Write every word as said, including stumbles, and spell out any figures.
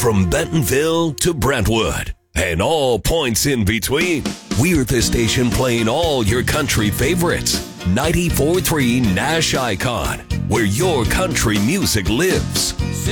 From Bentonville to Brentwood and all points in between, we're the station playing all your country favorites. ninety-four point three Nash Icon, where your country music lives.